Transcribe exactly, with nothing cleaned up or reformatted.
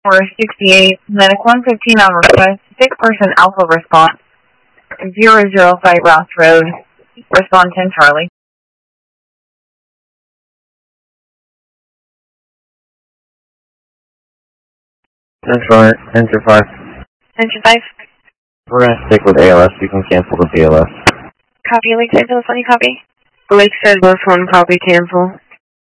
four sixty-eight, Medic one fifteen on request, six person Alpha response, zero zero five Ross Road, respond ten Charlie. Enter, enter five. Enter five. We're going to stick with A L S. You can cancel the B L S. Copy, Lakeside Phillips, one copy. Lakeside Bus one, copy, cancel.